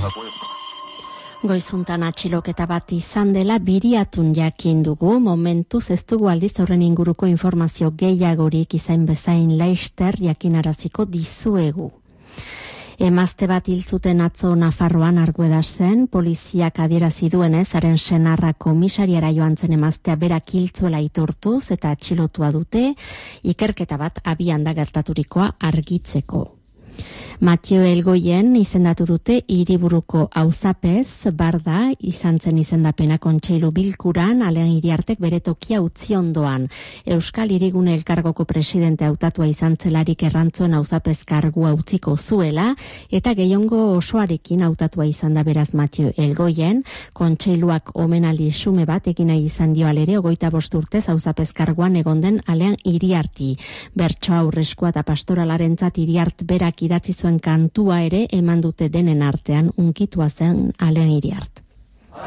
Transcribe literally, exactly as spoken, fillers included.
Goizuntan atxiloketa bat izan dela biriatun jakin dugu, momentuz ez dugu aldiz horren inguruko informazio gehiagorik izain bezain laister jakinaraziko dizuegu. Emazte bat hil zuten atzo Nafarroan Arguedasen, poliziak adierazi duenez, haren senarra komisariara joan zen emaztea berak hiltzuela aitortuz eta atxilotua dute, ikerketa bat abian da gertaturikoa argitzeko. Matio Elgoien izendatu dute hiriburuko auzapez, barda, izan zen izendapena Kontseilu bilkuran, Alean Iriartek bere tokia utzi ondoan. Euskal Hirigune Elkargoko presidente hautatua izan zelarik errantzuen auzapez kargua utziko zuela, eta gehiengo osoarekin hautatua izan da beraz Matio Elgoien, Kontseiluak omenaldi xume bat egin nahi izan dio alere, hogeita bost urtez auzapez karguan egon den Alean Iriarti. Bertso aurreskua eta pastoralarentzat Iriart berak idatzi zuen kantua ere eman dute denen artean unkitua zen Alean Iriart.